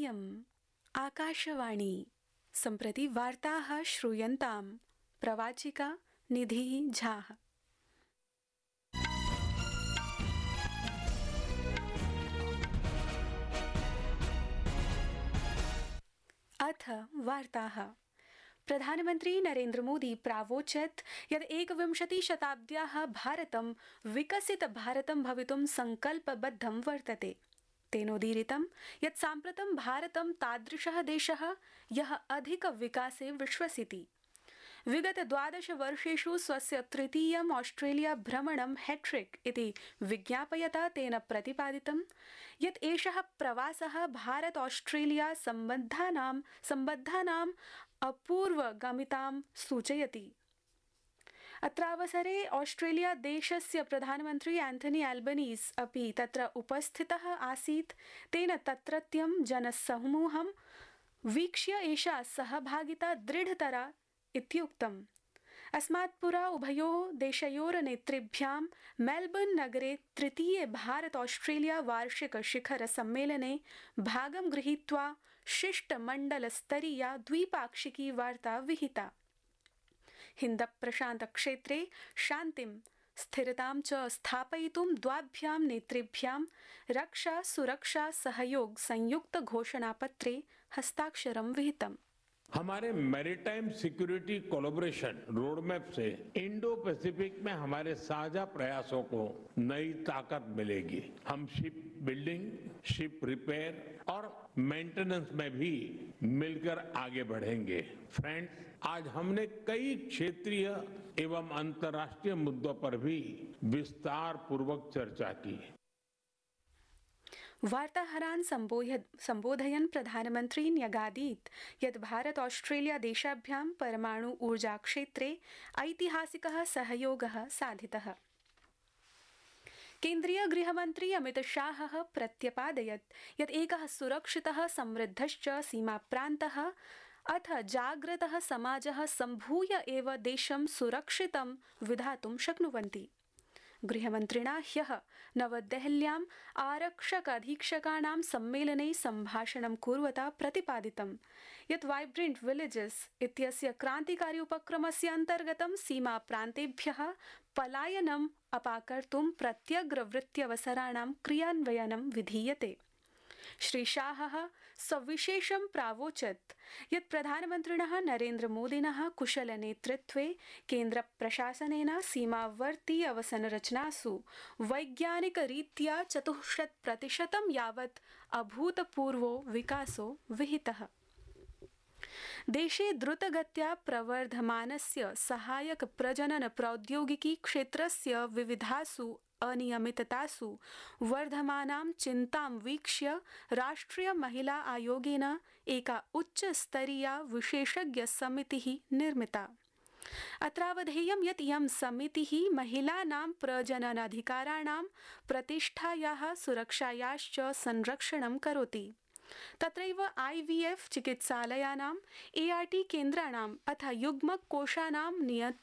इयम् आकाशवाणी। सम्प्रति वार्ताः श्रूयन्ताम्। प्रवाचिका निधिः झा। अथ वार्ताः। प्रधानमन्त्री नरेन्द्र मोदी प्रावोचत् यत् 21 शताब्द्याः भारतं विकसितभारतं भवितुं संकल्पबद्धं वर्तते। तेनोदीरितं यत् साम्प्रतं भारतं तादृशः देशः यः अधिकविकासे विश्वसिति। विगत 12 वर्षेषु स्वस्य तृतीयम् ऑस्ट्रेलिया भ्रमणं हैट्रिक इति विज्ञापयता तेन प्रतिपादितं यत् एषः प्रवासः भारत ऑस्ट्रेलिया सम्बद्धानाम् अपूर्वगामितां सूचयति। अत्रावसरे ऑस्ट्रेलिया देशस्य प्रधानमन्त्री एंथनी एल्बनीस् अपि तत्र उपस्थितः आसीत्। तेन तत्रत्यं जनसमूहं वीक्ष्य एषा सहभागिता दृढतरा इत्युक्तम्। अस्मात् पुरा उभयोः देशयोः नेतृभ्यां मेलबर्न नगरे तृतीये भारत ऑस्ट्रेलिया वार्षिक शिखर सम्मेलने भागं गृहीत्वा शिष्टमण्डलस्तरीया द्विपाक्षिकी वार्ता विहिता। हिन्द प्रशान्त क्षेत्रे शान्तिं स्थिरतां च स्थापयितुं द्वाभ्यां नेतृभ्यां रक्षा सुरक्षा सहयोग संयुक्त घोषणापत्रे हस्ताक्षरं विहितम्। हमारे मैरीटाइम सिक्योरिटी कोलैबोरेशन रोडमैप से इंडो पैसिफिक में हमारे साझा प्रयासों को नई ताकत मिलेगी। हम शिप बिल्डिंग, शिप रिपेयर और मेंटेनेंस में भी मिलकर आगे बढ़ेंगे। फ्रेंड्स, आज हमने कई क्षेत्रीय एवं अंतर्राष्ट्रीय मुद्दों पर भी विस्तार पूर्वक चर्चा की। वार्ताहरान् सम्बोधयन् प्रधानमन्त्री न्यगादीत् यत् भारत ऑस्ट्रेलिया देशाभ्यां परमाणु ऊर्जा क्षेत्रे ऐतिहासिकः सहयोगः साधितः। केन्द्रीय गृहमन्त्री अमित शाहः प्रत्यपादयत् यत् एकः सुरक्षितः समृद्धश्च सीमाप्रान्तः अथ जागृतः समाजः सम्भूय एव देशं सुरक्षितं विधातुं शक्नुवन्ति। गृहमन्त्रिणा ह्यः नवदेहल्याम् आरक्षक अधीक्षकाणां सम्मेलने सम्भाषणं कुर्वता प्रतिपादितं यत् वाइब्रेंट विलेजेस इत्यस्य क्रान्तिकारी उपक्रमस्य अन्तर्गतं सीमाप्रान्तेभ्यः पलायनम् अपाकर्तुं प्रत्यग्रवृत्त्यवसराणां क्रियान्वयनं विधीयते। श्री शाहः सविशेषं प्रावोचत् यत् प्रधानमन्त्रिणः नरेन्द्र मोदिनः कुशल नेतृत्वे केन्द्र प्रशासनेन सीमावर्ती अवसंरचनासु वैज्ञानिकरीत्या 64% यावत् अभूतपूर्वो विकासो विहितः। देशे द्रुतगत्या प्रवर्धमानस्य सहायक प्रजनन प्रौद्योगिकी क्षेत्रस्य विविधासु अनियमिततासु वर्धमानां चिन्तां वीक्ष्य राष्ट्रिय महिला आयोगेन एका उच्चस्तरीया विशेषज्ञ समितिः निर्मिता। अत्रावधेयं यत् इयं समितिः महिलानां प्रजननाधिकाराणां प्रतिष्ठायाः सुरक्षायाश्च संरक्षणं करोति। तत्रैव IVF चिकित्सालयानां ART केन्द्राणाम् अथ युग्मक कोशानां